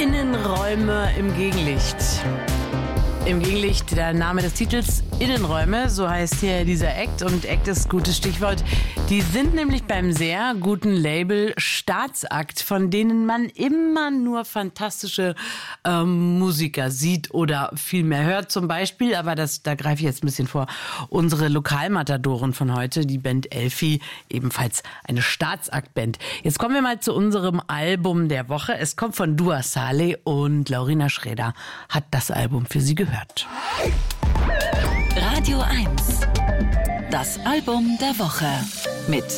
Innenräume im Gegenlicht. Im Gegenlicht, der Name des Titels, Innenräume, so heißt hier dieser Act. Und Act ist gutes Stichwort. Die sind nämlich beim sehr guten Label Staatsakt, von denen man immer nur fantastische Musiker sieht oder viel mehr hört zum Beispiel. Aber da greife ich jetzt ein bisschen vor. Unsere Lokalmatadoren von heute, die Band Elfi, ebenfalls eine Staatsakt-Band. Jetzt kommen wir mal zu unserem Album der Woche. Es kommt von Dua Saleh und Laurina Schräder hat das Album für Sie gehört. Radio 1. Das Album der Woche mit